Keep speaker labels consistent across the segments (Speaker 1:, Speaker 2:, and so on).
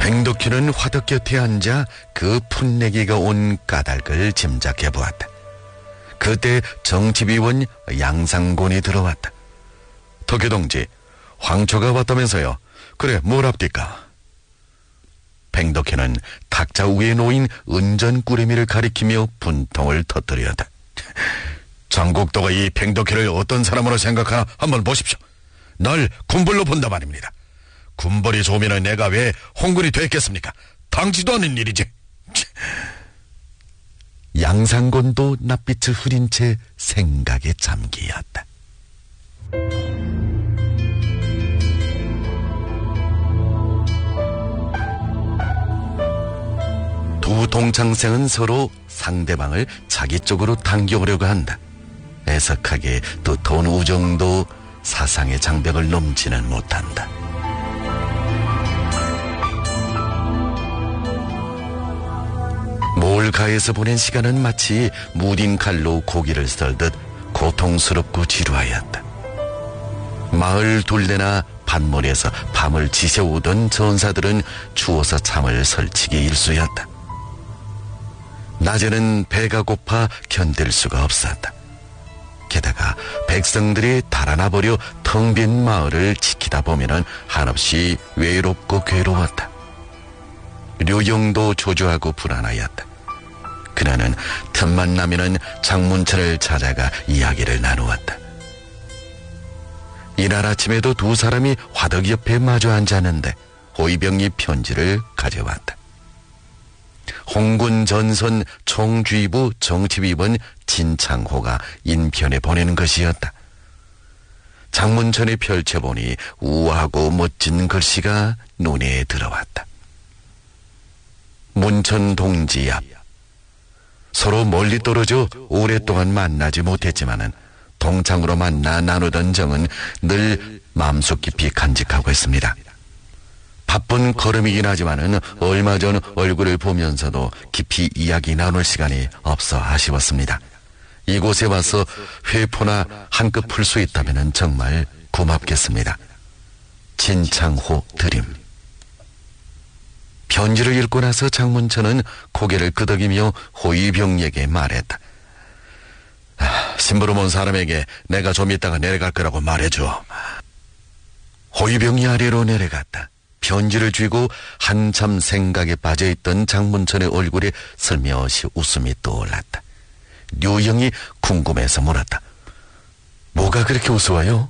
Speaker 1: 뱅도키는 화덕 곁에 앉아 그 풋내기가 온 까닭을 짐작해 보았다. 그때 정치비원 양상곤이 들어왔다. 덕희 동지, 황초가 왔다면서요. 그래, 뭘 합니까? 뱅덕희는 탁자 위에 놓인 은전 꾸러미를 가리키며 분통을 터뜨렸다. 장국도가 이 뱅덕희를 어떤 사람으로 생각하나 한번 보십시오. 날 군벌로 본다 말입니다. 군벌이 좋으면 내가 왜 홍군이 됐겠습니까? 당치도 않은 일이지. 양상곤도 낯빛을 흐린 채 생각에 잠기었다. 두 동창생은 서로 상대방을 자기 쪽으로 당겨오려고 한다. 애석하게 두터운 우정도 사상의 장벽을 넘지는 못한다. 몰가에서 보낸 시간은 마치 무딘 칼로 고기를 썰듯 고통스럽고 지루하였다. 마을 둘레나 밭머리에서 밤을 지새우던 전사들은 추워서 잠을 설치기 일쑤였다. 낮에는 배가 고파 견딜 수가 없었다. 게다가 백성들이 달아나 버려 텅 빈 마을을 지키다 보면은 한없이 외롭고 괴로웠다. 류영도 조조하고 불안하였다. 그녀는 틈만 나면은 장문철을 찾아가 이야기를 나누었다. 이날 아침에도 두 사람이 화덕 옆에 마주 앉았는데 호위병이 편지를 가져왔다. 홍군 전선 총주의부 정치비원 진창호가 인편에 보내는 것이었다. 장문천에 펼쳐보니 우아하고 멋진 글씨가 눈에 들어왔다. 문천 동지 앞. 서로 멀리 떨어져 오랫동안 만나지 못했지만은 동창으로 만나 나누던 정은 늘 마음속 깊이 간직하고 있습니다. 바쁜 걸음이긴 하지만은 얼마 전 얼굴을 보면서도 깊이 이야기 나눌 시간이 없어 아쉬웠습니다. 이곳에 와서 회포나 한끗 풀 수 있다면 정말 고맙겠습니다. 진창호 드림. 편지를 읽고 나서 장문천은 고개를 끄덕이며 호위병에게 말했다. 심부름 온 사람에게 내가 좀 있다가 내려갈 거라고 말해줘. 호위병이 아래로 내려갔다. 편지를 쥐고 한참 생각에 빠져있던 장문천의 얼굴에 슬며시 웃음이 떠올랐다. 류영이 궁금해서 물었다. 뭐가 그렇게 우스워요?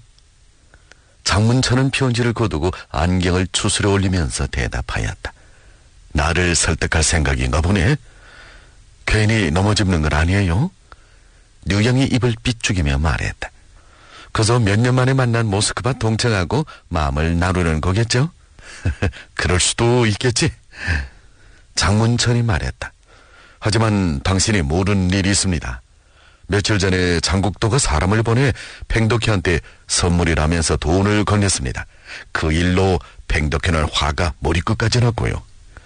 Speaker 1: 장문천은 편지를 거두고 안경을 추스려 올리면서 대답하였다. 나를 설득할 생각인가 보네. 괜히 넘어집는 건 아니에요? 류영이 입을 삐죽이며 말했다. 그저 몇 년 만에 만난 모스크바 동창하고 마음을 나누는 거겠죠? 그럴 수도 있겠지. 장문천이 말했다. 하지만 당신이 모르는 일이 있습니다. 며칠 전에 장국도가 사람을 보내 팽덕희한테 선물이라면서 돈을 건넸습니다. 그 일로 팽덕희는 화가 머리끝까지 났고요.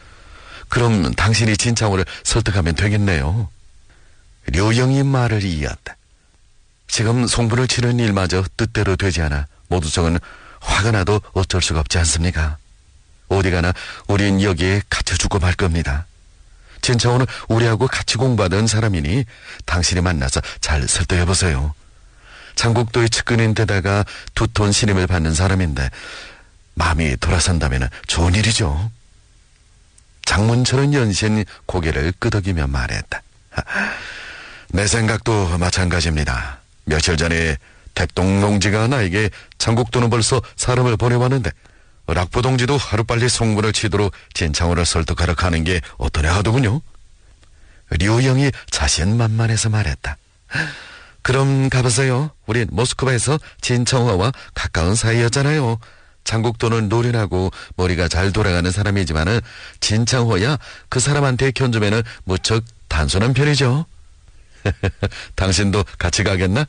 Speaker 1: 그럼 당신이 진창호를 설득하면 되겠네요. 류영이 말을 이었다. 지금 송분을 치는 일마저 뜻대로 되지 않아 모두성은 화가 나도 어쩔 수가 없지 않습니까? 어디 가나 우린 여기에 갇혀주고 말 겁니다. 진창호는 우리하고 같이 공부하던 사람이니 당신이 만나서 잘 설득해보세요. 장국도의 측근인데다가 두톤 신임을 받는 사람인데 마음이 돌아선다면 좋은 일이죠. 장문철은 연신 고개를 끄덕이며 말했다. 내 생각도 마찬가지입니다. 며칠 전에 택동농지가 나에게 장국도는 벌써 사람을 보내왔는데 락부동지도 하루빨리 송분을 치도록 진창호를 설득하러 가는 게 어떠냐 하더군요. 류영이 자신만만해서 말했다. 그럼 가보세요. 우린 모스크바에서 진창호와 가까운 사이였잖아요. 장국도는 노련하고 머리가 잘 돌아가는 사람이지만은 진창호야 그 사람한테 견주면은 무척 단순한 편이죠. 당신도 같이 가겠나?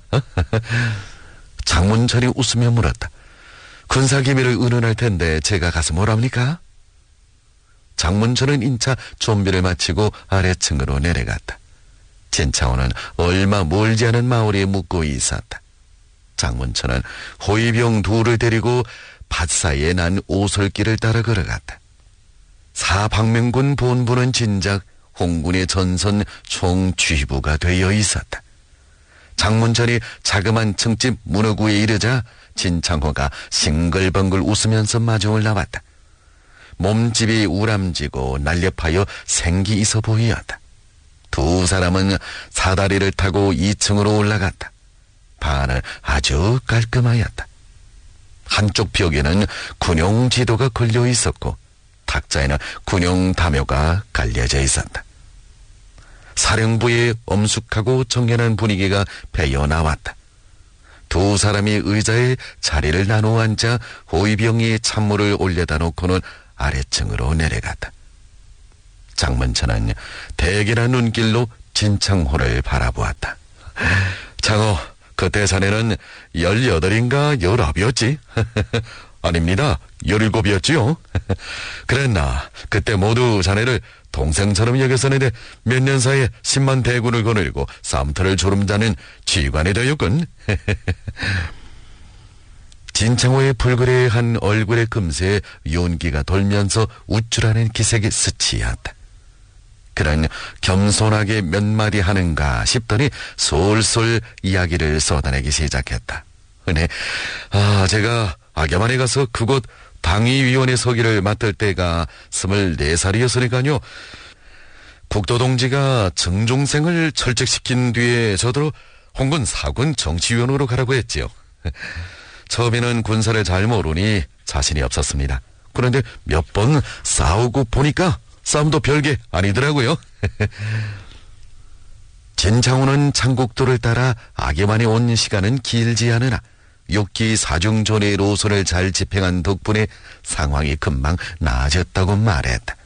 Speaker 1: 장문철이 웃으며 물었다. 군사기밀을 의논할 텐데 제가 가서 뭐랍니까? 장문철은 인차 좀비를 마치고 아래층으로 내려갔다. 진창호는 얼마 멀지 않은 마을에 묵고 있었다. 장문철은 호위병 둘을 데리고 밭 사이에 난 오솔길을 따라 걸어갔다. 사방면군 본부는 진작 홍군의 전선 총쥐부가 되어 있었다. 장문천이 자그만 층집 문어구에 이르자 진창호가 싱글벙글 웃으면서 마중을 나왔다. 몸집이 우람지고 날렵하여 생기 있어 보이었다. 두 사람은 사다리를 타고 2층으로 올라갔다. 방안은 아주 깔끔하였다. 한쪽 벽에는 군용 지도가 걸려 있었고 탁자에는 군용 담요가 깔려져 있었다. 사령부의 엄숙하고 정연한 분위기가 배어 나왔다. 두 사람이 의자에 자리를 나누어 앉아 호위병이 찬물을 올려다 놓고는 아래층으로 내려갔다. 장문천은 대견한 눈길로 진창호를 바라보았다. 장호, 그때 자네는 18인가 19이었지? 아닙니다. 17이었지요? 그랬나? 그때 모두 자네를 동생처럼 여겼었는데 몇 년 사이에 10만 대군을 거느리고 쌈터를 주름자는 지휘관이 되었군. 진창호의 불그레한 얼굴에 금세 윤기가 돌면서 우쭐하는 기색이 스치었다. 그런 겸손하게 몇 마디 하는가 싶더니 솔솔 이야기를 쏟아내기 시작했다. 은혜, 제가 악야만에 가서 그곳 당위위원회 서기를 맡을 때가 24살이었으니까요. 국도동지가 정종생을 철책시킨 뒤에 저더러 홍군 사군 정치위원으로 가라고 했지요. 처음에는 군사를 잘 모르니 자신이 없었습니다. 그런데 몇 번 싸우고 보니까 싸움도 별게 아니더라고요. 진창호는 창국도를 따라 악야만에 온 시간은 길지 않으나 육기 사중전의 노선을 잘 집행한 덕분에 상황이 금방 나아졌다고 말했다.